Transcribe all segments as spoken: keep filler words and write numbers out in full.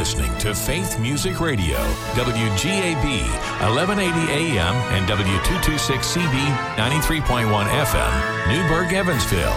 listening to Faith Music Radio, W G A B, eleven eighty A M and W two twenty-six C B, ninety-three point one F M, Newburgh, Evansville.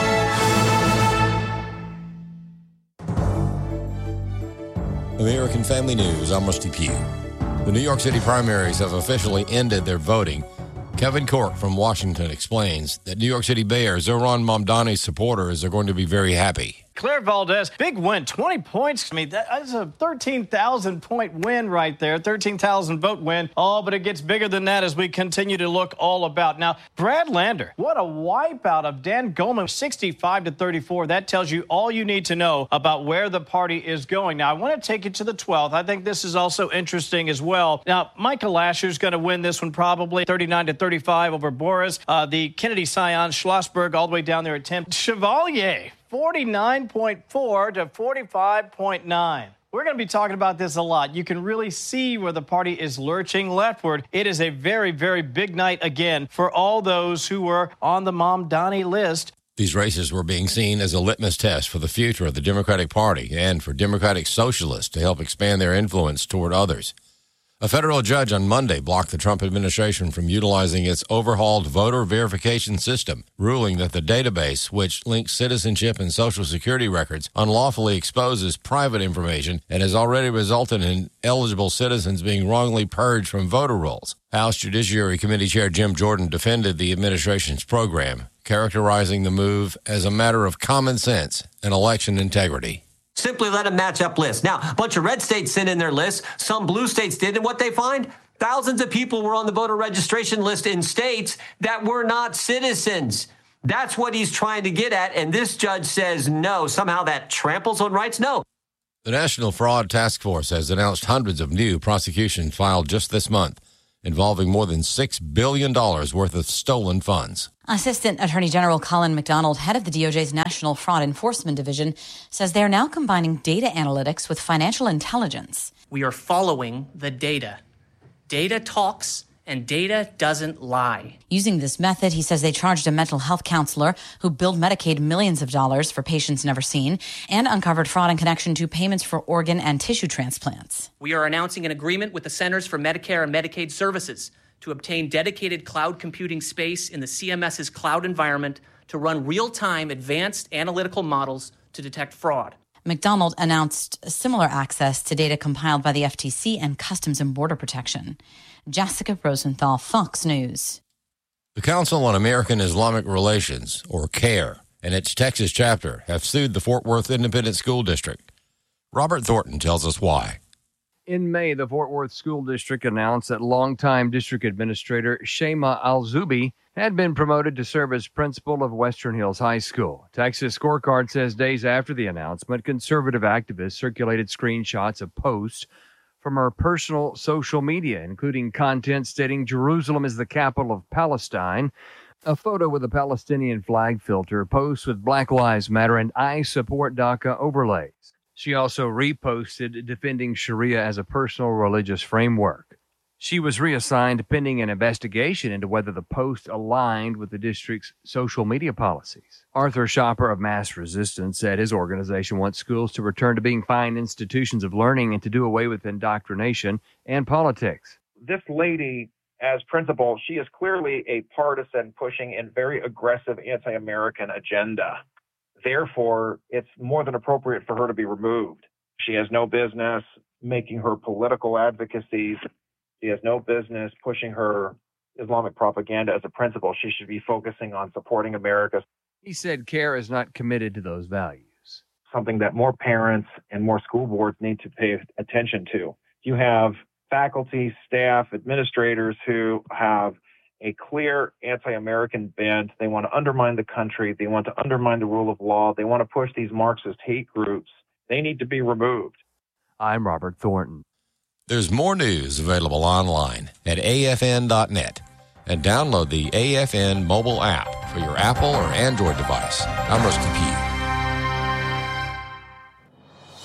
American Family News, I'm Rusty Pugh. The New York City primaries have officially ended their voting. Kevin Cork from Washington explains that New York City Mayor Zohran Mamdani's supporters are going to be very happy. Claire Valdez, big win, twenty points. I mean, that's a thirteen thousand point win right there, thirteen thousand vote win. Oh, but it gets bigger than that as we continue to look all about. Now, Brad Lander, what a wipeout of Dan Goldman, sixty-five to thirty-four. That tells you all you need to know about where the party is going. Now, I want to take you to the twelfth. I think this is also interesting as well. Now, Michael Asher's going to win this one probably thirty-nine to thirty-five over Boris. Uh, the Kennedy Scion, Schlossberg, all the way down there at ten. Chevalier, forty-nine point four to forty-five point nine. We're going to be talking about this a lot. You can really see where the party is lurching leftward. It is a very, very big night again for all those who were on the Mamdani list. These races were being seen as a litmus test for the future of the Democratic Party and for Democratic Socialists to help expand their influence toward others. A federal judge on Monday blocked the Trump administration from utilizing its overhauled voter verification system, ruling that the database, which links citizenship and Social Security records, unlawfully exposes private information and has already resulted in eligible citizens being wrongly purged from voter rolls. House Judiciary Committee Chair Jim Jordan defended the administration's program, characterizing the move as a matter of common sense and election integrity. Simply let them match up lists. Now, a bunch of red states sent in their lists. Some blue states did. And what they find? Thousands of people were on the voter registration list in states that were not citizens. That's what he's trying to get at. And this judge says no. Somehow that tramples on rights? No. The National Fraud Task Force has announced hundreds of new prosecutions filed just this month, involving more than six billion dollars worth of stolen funds. Assistant Attorney General Colin McDonald, head of the D O J's National Fraud Enforcement Division, says they are now combining data analytics with financial intelligence. We are following the data. Data talks and data doesn't lie. Using this method, he says they charged a mental health counselor who billed Medicaid millions of dollars for patients never seen and uncovered fraud in connection to payments for organ and tissue transplants. We are announcing an agreement with the Centers for Medicare and Medicaid Services to obtain dedicated cloud computing space in the C M S's cloud environment to run real-time advanced analytical models to detect fraud. McDonald announced similar access to data compiled by the F T C and Customs and Border Protection. Jessica Rosenthal, Fox News. The Council on American Islamic Relations, or CARE, and its Texas chapter have sued the Fort Worth Independent School District. Robert Thornton tells us why. In May, the Fort Worth School District announced that longtime district administrator Shema Al-Zubi had been promoted to serve as principal of Western Hills High School. Texas Scorecard says days after the announcement, conservative activists circulated screenshots of posts from her personal social media, including content stating Jerusalem is the capital of Palestine, a photo with a Palestinian flag filter, posts with Black Lives Matter and I Support DACA overlays. She also reposted defending Sharia as a personal religious framework. She was reassigned pending an investigation into whether the post aligned with the district's social media policies. Arthur Shopper of Mass Resistance said his organization wants schools to return to being fine institutions of learning and to do away with indoctrination and politics. This lady, as principal, she is clearly a partisan pushing and very aggressive anti-American agenda. Therefore, it's more than appropriate for her to be removed. She has no business making her political advocacies. She has no business pushing her Islamic propaganda as a principal. She should be focusing on supporting America. He said CARE is not committed to those values. Something that more parents and more school boards need to pay attention to. You have faculty, staff, administrators who have a clear anti-American bent. They want to undermine the country. They want to undermine the rule of law. They want to push these Marxist hate groups. They need to be removed. I'm Robert Thornton. There's more news available online at A F N dot net and download the A F N mobile app for your Apple or Android device. I'm Rusty Pugh.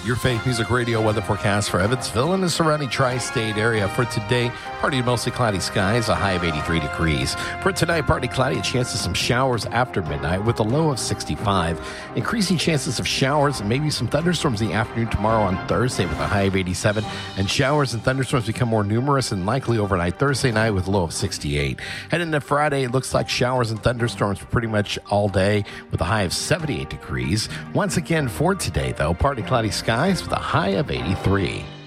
Your Faith Music Radio weather forecast for Evansville and the surrounding tri-state area. For today, partly to mostly cloudy skies, a high of eighty-three degrees. For tonight, partly cloudy, a chance of some showers after midnight with a low of sixty-five. Increasing chances of showers and maybe some thunderstorms in the afternoon tomorrow on Thursday with a high of eighty-seven. And showers and thunderstorms become more numerous and likely overnight Thursday night with a low of sixty-eight. Heading into Friday, it looks like showers and thunderstorms pretty much all day with a high of seventy-eight degrees. Once again for today, though, partly cloudy skies with a high of eighty-three.